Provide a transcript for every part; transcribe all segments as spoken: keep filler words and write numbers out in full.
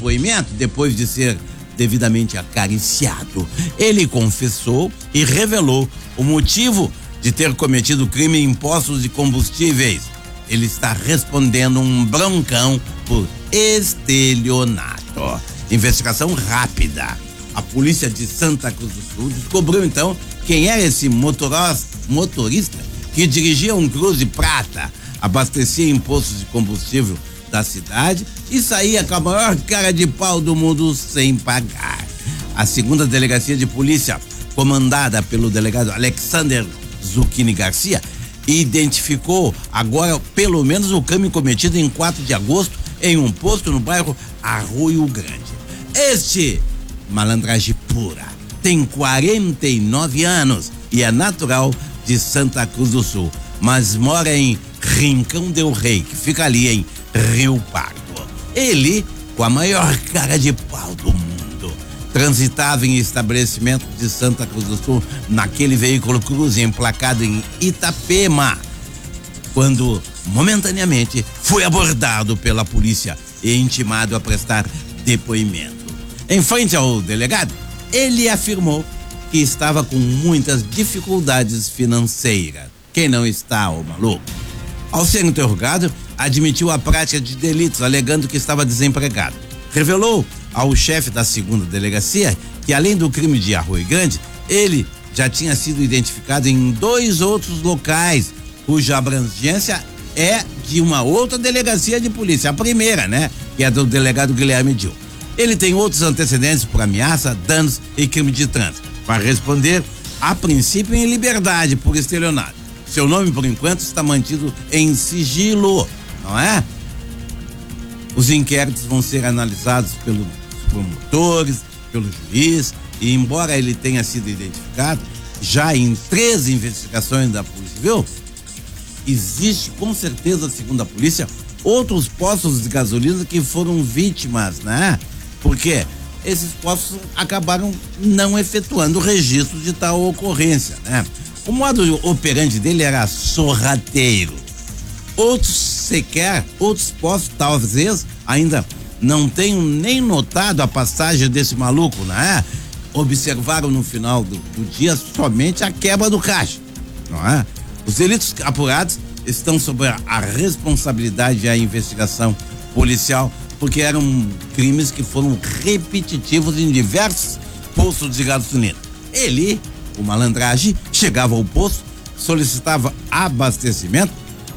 depoimento, depois de ser devidamente acariciado, ele confessou e revelou o motivo de ter cometido crime em postos de combustíveis. Ele está respondendo um broncão por estelionato. Investigação rápida. A polícia de Santa Cruz do Sul descobriu então quem era esse motoros, motorista que dirigia um Cruze prata, abastecia em postos de combustível da cidade e saía com a maior cara de pau do mundo sem pagar. A segunda delegacia de polícia, comandada pelo delegado Alexander Zucchini Garcia, identificou agora pelo menos o crime cometido em quatro de agosto em um posto no bairro Arroio Grande. Este malandragem pura tem quarenta e nove anos e é natural de Santa Cruz do Sul, mas mora em Rincão del Rei, que fica ali em Rio Pardo. Ele, com a maior cara de pau do mundo, transitava em estabelecimento de Santa Cruz do Sul naquele veículo Cruze emplacado em Itapema, quando momentaneamente foi abordado pela polícia e intimado a prestar depoimento. Em frente ao delegado, ele afirmou que estava com muitas dificuldades financeiras. Quem não está, ô maluco? Ao ser interrogado, admitiu a prática de delitos, alegando que estava desempregado. Revelou ao chefe da segunda delegacia que, além do crime de Arroio Grande, ele já tinha sido identificado em dois outros locais, cuja abrangência é de uma outra delegacia de polícia, a primeira, né? Que é do delegado Guilherme Dil. Ele tem outros antecedentes por ameaça, danos e crime de trânsito. Vai responder, a princípio, em liberdade por estelionato. Seu nome, por enquanto, está mantido em sigilo, não é? Os inquéritos vão ser analisados pelos promotores, pelo juiz, e embora ele tenha sido identificado já em três investigações da Polícia Civil, existe com certeza, segundo a polícia, outros postos de gasolina que foram vítimas, né? Porque esses postos acabaram não efetuando o registro de tal ocorrência, né? O modo operante dele era sorrateiro. Outros sequer, outros postos talvez ainda não tenham nem notado a passagem desse maluco, né? Observaram no final do, do dia somente a quebra do caixa, não é? Os delitos apurados estão sob a, a responsabilidade da investigação policial, porque eram crimes que foram repetitivos em diversos postos de gasolina. Ele, o malandragem, chegava ao posto, solicitava abastecimento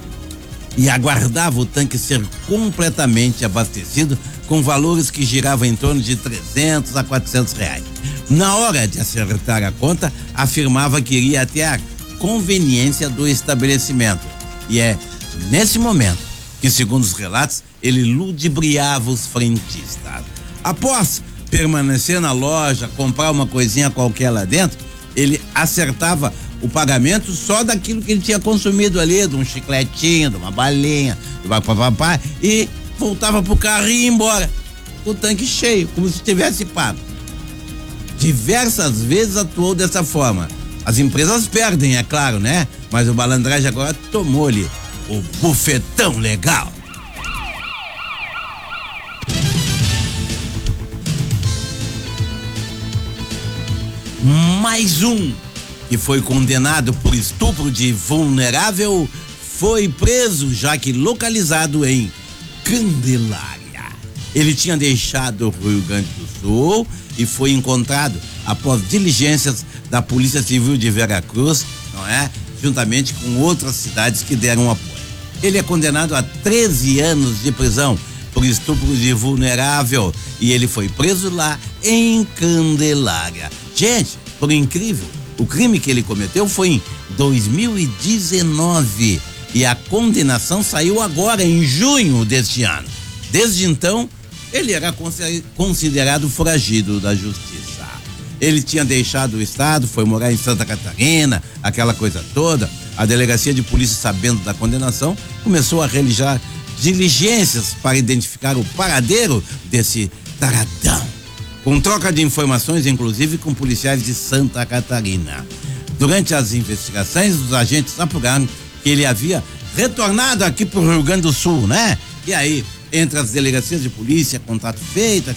e aguardava o tanque ser completamente abastecido com valores que giravam em torno de trezentos a quatrocentos reais. Na hora de acertar a conta, afirmava que iria até a conveniência do estabelecimento. E é nesse momento que, segundo os relatos, ele ludibriava os frentistas. Após permanecer na loja, comprar uma coisinha qualquer lá dentro, ele acertava o pagamento só daquilo que ele tinha consumido ali, de um chicletinho, de uma balinha, de uma papapá, e voltava pro carro e ia embora, com o tanque cheio, como se tivesse pago. Diversas vezes atuou dessa forma. As empresas perdem, é claro, né? Mas o malandragem agora tomou-lhe o bufetão legal. Mais um que foi condenado por estupro de vulnerável foi preso, já que localizado em Candelária. Ele tinha deixado o Rio Grande do Sul e foi encontrado após diligências da Polícia Civil de Veracruz, não é? Juntamente com outras cidades que deram apoio. Ele é condenado a treze anos de prisão por estupro de vulnerável e ele foi preso lá em Candelária. Gente, por incrível, o crime que ele cometeu foi em dois mil e dezenove e a condenação saiu agora em junho deste ano. Desde então, ele era considerado foragido da justiça. Ele tinha deixado o estado, foi morar em Santa Catarina, aquela coisa toda. A delegacia de polícia, sabendo da condenação, começou a realizar diligências para identificar o paradeiro desse taradão, com troca de informações, inclusive com policiais de Santa Catarina. Durante as investigações, os agentes apuraram que ele havia retornado aqui para o Rio Grande do Sul, né? E aí, entre as delegacias de polícia, contato feito,